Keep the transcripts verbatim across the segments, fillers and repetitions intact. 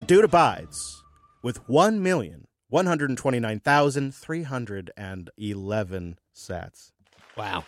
dude abides with one million one hundred twenty-nine thousand three hundred eleven sats. Wow.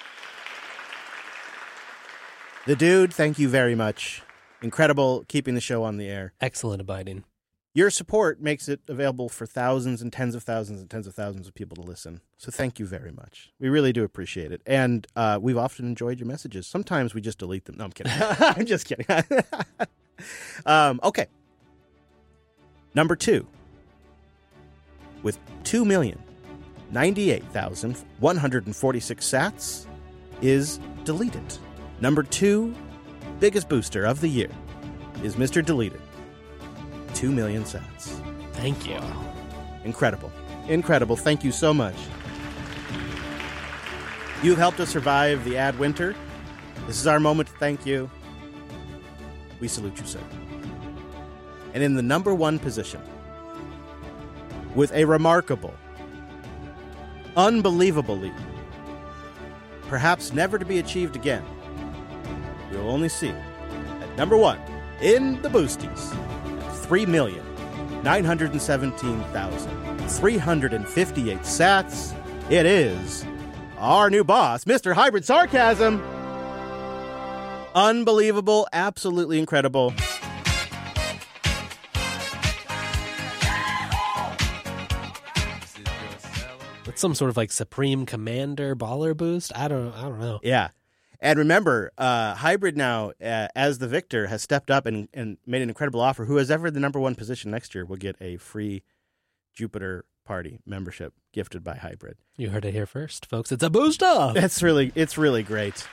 The dude, thank you very much. Incredible keeping the show on the air. Excellent abiding. Your support makes it available for thousands and tens of thousands and tens of thousands of people to listen. So thank you very much. We really do appreciate it. And uh, we've often enjoyed your messages. Sometimes we just delete them. No, I'm kidding. I'm just kidding. um, okay. Number two. With two million ninety-eight thousand one hundred forty-six sats is Deleted. Number two, biggest booster of the year is Mister Deleted. Two million sats. Thank you. Wow. Incredible. Incredible. Thank you so much. You've helped us survive the ad winter. This is our moment to thank you. We salute you, sir. And in the number one position, with a remarkable, unbelievable lead, perhaps never to be achieved again, we will only see at number one in the Boosties, three million nine hundred seventeen thousand three hundred fifty-eight sats. It is our new boss, Mister Hybrid Sarcasm. Unbelievable, absolutely incredible. It's some sort of like Supreme Commander baller boost. I don't I don't know. Yeah. And remember, uh, Hybrid now, uh, as the victor, has stepped up and, and made an incredible offer. Who has ever the number one position next year will get a free Jupiter Party membership gifted by Hybrid. You heard it here first, folks. It's a booster. That's really, it's really great.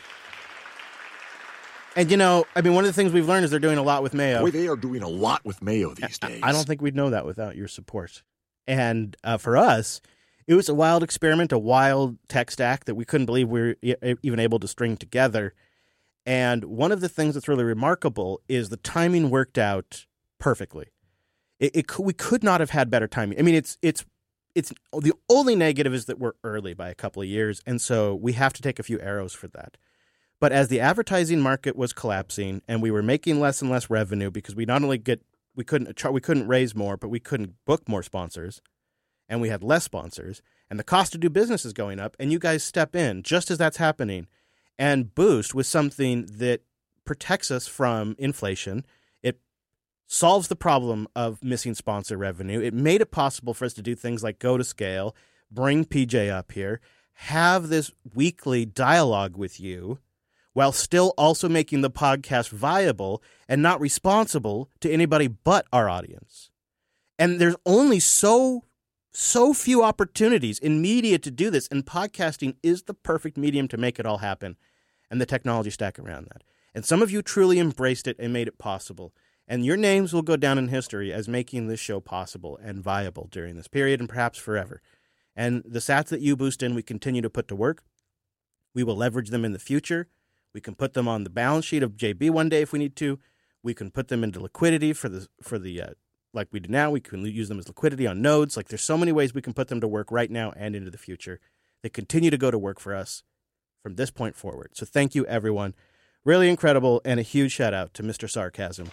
And, you know, I mean, one of the things we've learned is they're doing a lot with Mayo. Boy, they are doing a lot with Mayo these days. I, I don't think we'd know that without your support. And uh, for us, it was a wild experiment, a wild tech stack that we couldn't believe we were e- even able to string together. And one of the things that's really remarkable is the timing worked out perfectly. It, it we could not have had better timing. I mean, it's it's it's the only negative is that we're early by a couple of years, and so we have to take a few arrows for that. But as the advertising market was collapsing and we were making less and less revenue because we not only get we couldn't we couldn't raise more, but we couldn't book more sponsors. And we had less sponsors, and the cost to do business is going up, and you guys step in just as that's happening and boost with something that protects us from inflation. It solves the problem of missing sponsor revenue. It made it possible for us to do things like go to scale, bring P J up here, have this weekly dialogue with you, while still also making the podcast viable and not responsible to anybody but our audience. And there's only so So few opportunities in media to do this, and podcasting is the perfect medium to make it all happen, and the technology stack around that. And some of you truly embraced it and made it possible, and your names will go down in history as making this show possible and viable during this period and perhaps forever. And the sats that you boost in, we continue to put to work. We will leverage them in the future. We can put them on the balance sheet of J B one day if we need to. We can put them into liquidity for the for the uh, like we do now. We can use them as liquidity on nodes. Like there's so many ways we can put them to work right now and into the future. They continue to go to work for us from this point forward. So thank you, everyone. Really incredible, and a huge shout out to Mister Sarcasm.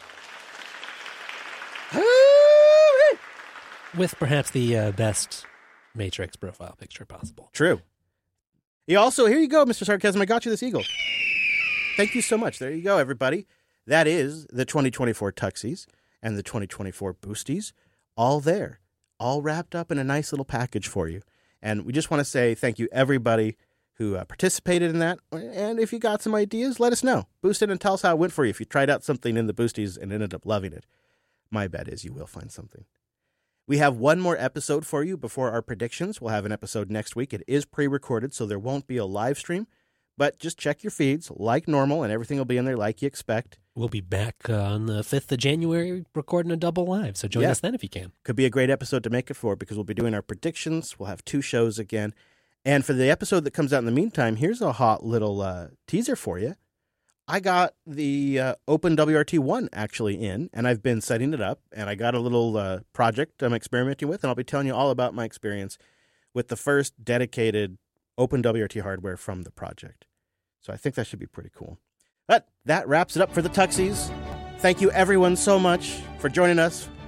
With perhaps the uh, best Matrix profile picture possible. True. You also, here you go, Mister Sarcasm. I got you this eagle. Thank you so much. There you go, everybody. That is the twenty twenty-four Tuxies and the twenty twenty-four Boosties, all there, all wrapped up in a nice little package for you. And we just want to say thank you, everybody who uh, participated in that. And if you got some ideas, let us know. Boost it and tell us how it went for you. If you tried out something in the Boosties and ended up loving it, my bet is you will find something. We have one more episode for you before our predictions. We'll have an episode next week. It is pre-recorded, so there won't be a live stream. But just check your feeds like normal, and everything will be in there like you expect. We'll be back uh, on the fifth of January recording a double live, so join yeah. us then if you can. Could be a great episode to make it for, because we'll be doing our predictions. We'll have two shows again. And for the episode that comes out in the meantime, here's a hot little uh, teaser for you. I got the uh, Open W R T one actually in, and I've been setting it up, and I got a little uh, project I'm experimenting with, and I'll be telling you all about my experience with the first dedicated Open W R T hardware from the project. So I think that should be pretty cool. But that wraps it up for the Tuxies. Thank you, everyone, so much for joining us